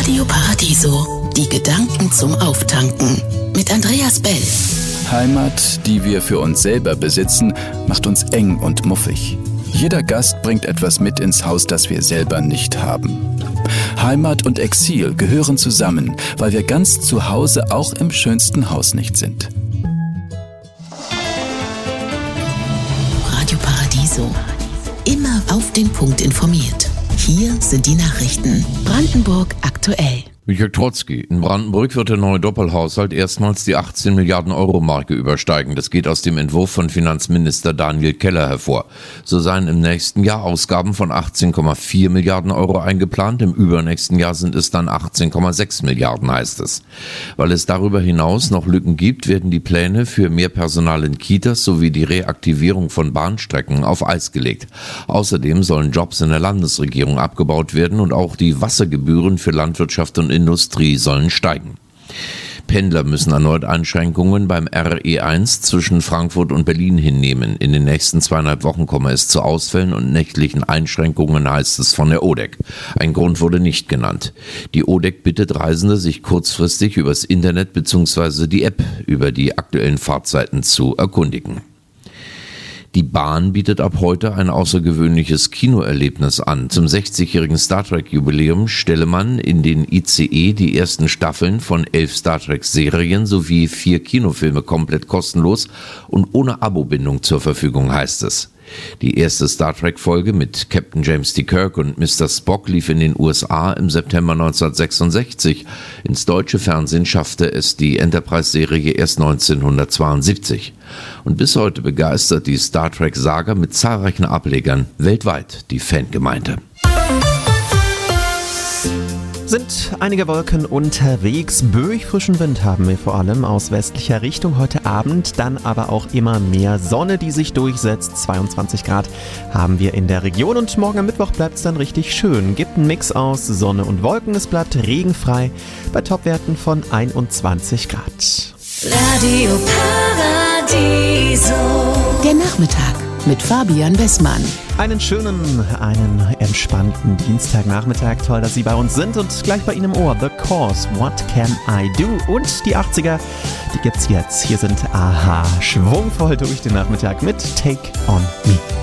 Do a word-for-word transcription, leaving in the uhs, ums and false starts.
Radio Paradiso. Die Gedanken zum Auftanken. Mit Andreas Bell. Heimat, die wir für uns selber besitzen, macht uns eng und muffig. Jeder Gast bringt etwas mit ins Haus, das wir selber nicht haben. Heimat und Exil gehören zusammen, weil wir ganz zu Hause auch im schönsten Haus nicht sind. Radio Paradiso. Immer auf den Punkt informiert. Hier sind die Nachrichten. Brandenburg aktuell. Michael Trotzki. In Brandenburg wird der neue Doppelhaushalt erstmals die achtzehn Milliarden Euro Marke übersteigen. Das geht aus dem Entwurf von Finanzminister Daniel Keller hervor. So seien im nächsten Jahr Ausgaben von achtzehn Komma vier Milliarden Euro eingeplant. Im übernächsten Jahr sind es dann achtzehn Komma sechs Milliarden, heißt es. Weil es darüber hinaus noch Lücken gibt, werden die Pläne für mehr Personal in Kitas sowie die Reaktivierung von Bahnstrecken auf Eis gelegt. Außerdem sollen Jobs in der Landesregierung abgebaut werden und auch die Wassergebühren für Landwirtschaft und Industrie sollen steigen. Pendler müssen erneut Einschränkungen beim R E eins zwischen Frankfurt und Berlin hinnehmen. In den nächsten zweieinhalb Wochen komme es zu Ausfällen und nächtlichen Einschränkungen, heißt es von der O D E C. Ein Grund wurde nicht genannt. Die O D E C bittet Reisende, sich kurzfristig übers Internet bzw. die App über die aktuellen Fahrtzeiten zu erkundigen. Die Bahn bietet ab heute ein außergewöhnliches Kinoerlebnis an. Zum sechzigjährigen Star Trek-Jubiläum stelle man in den I C E die ersten Staffeln von elf Star Trek-Serien sowie vier Kinofilme komplett kostenlos und ohne Abobindung zur Verfügung, heißt es. Die erste Star Trek-Folge mit Captain James T. Kirk und Mister Spock lief in den U S A im September neunzehnhundertsechsundsechzig. Ins deutsche Fernsehen schaffte es die Enterprise-Serie erst neunzehnhundertzweiundsiebzig. Und bis heute begeistert die Star Trek-Saga mit zahlreichen Ablegern weltweit die Fangemeinde. Sind einige Wolken unterwegs. Böig frischen Wind haben wir vor allem aus westlicher Richtung heute Abend, dann aber auch immer mehr Sonne, die sich durchsetzt. zweiundzwanzig Grad haben wir in der Region und morgen am Mittwoch bleibt es dann richtig schön. Gibt einen Mix aus Sonne und Wolken, es bleibt regenfrei bei Topwerten von einundzwanzig Grad. Radio Paradiso. Der Nachmittag mit Fabian Bessmann. Einen schönen, einen entspannten Dienstagnachmittag. Toll, dass Sie bei uns sind und gleich bei Ihnen im Ohr. The Course, What Can I Do? Und die achtziger, die gibt's jetzt. Hier sind A H, schwungvoll durch den Nachmittag mit Take On Me.